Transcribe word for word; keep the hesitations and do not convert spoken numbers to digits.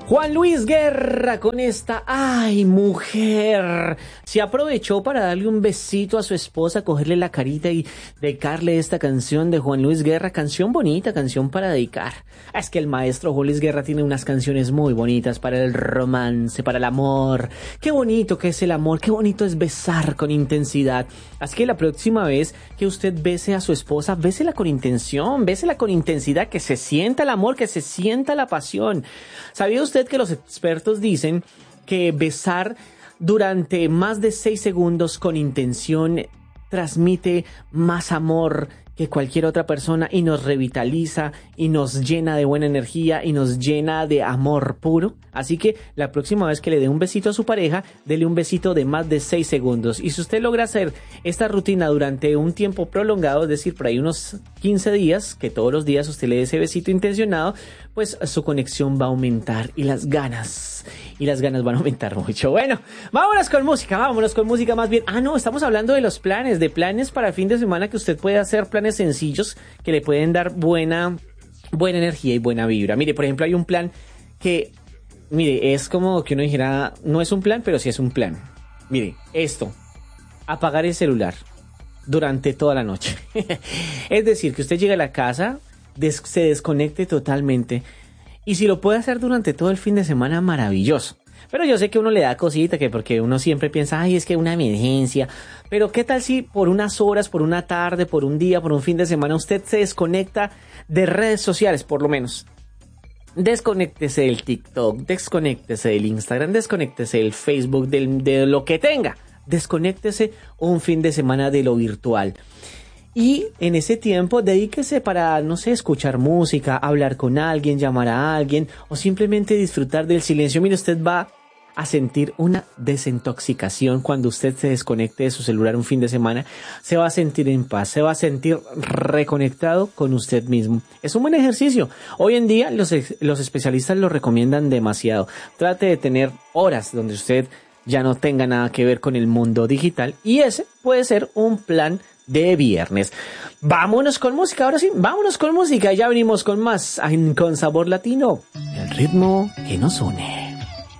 Juan Luis Guerra con esta "Ay, mujer". Se aprovechó para darle un besito a su esposa, cogerle la carita y dedicarle esta canción de Juan Luis Guerra. Canción bonita, canción para dedicar. Es que el maestro Juan Luis Guerra tiene unas canciones muy bonitas para el romance, para el amor. Qué bonito que es el amor, qué bonito es besar con intensidad. Así que la próxima vez que usted bese a su esposa, bésela con intención, bésela con intensidad, que se sienta el amor, que se sienta la pasión. ¿Sabía usted que los expertos dicen que besar durante más de seis segundos con intención transmite más amor que cualquier otra persona y nos revitaliza y nos llena de buena energía y nos llena de amor puro? Así que la próxima vez que le dé un besito a su pareja, dele un besito de más de seis segundos. Y si usted logra hacer esta rutina durante un tiempo prolongado, es decir, por ahí unos quince días, que todos los días usted le dé ese besito intencionado, pues su conexión va a aumentar y las ganas, y las ganas van a aumentar mucho. Bueno, vámonos con música, vámonos con música más bien. Ah, no, estamos hablando de los planes, de planes para el fin de semana que usted puede hacer, planes sencillos que le pueden dar buena, buena energía y buena vibra. Mire, por ejemplo, hay un plan que, mire, es como que uno dijera, no es un plan, pero sí es un plan. Mire, esto, apagar el celular durante toda la noche. Es decir, que usted llegue a la casa, des- se desconecte totalmente, y si lo puede hacer durante todo el fin de semana, maravilloso. Pero yo sé que uno le da cosita, que porque uno siempre piensa, ay, es que una emergencia. Pero ¿qué tal si por unas horas, por una tarde, por un día, por un fin de semana, usted se desconecta de redes sociales, por lo menos? Desconéctese del TikTok, desconéctese del Instagram, desconéctese del Facebook, del, de lo que tenga. Desconéctese un fin de semana de lo virtual. Y en ese tiempo dedíquese para, no sé, escuchar música, hablar con alguien, llamar a alguien o simplemente disfrutar del silencio. Mire, usted va a sentir una desintoxicación cuando usted se desconecte de su celular un fin de semana. Se va a sentir en paz, se va a sentir reconectado con usted mismo. Es un buen ejercicio. Hoy en día los, los especialistas lo recomiendan demasiado. Trate de tener horas donde usted ya no tenga nada que ver con el mundo digital y ese puede ser un plan de viernes. Vámonos con música, ahora sí, vámonos con música. Ya venimos con más en Con Sabor Latino, el ritmo que nos une.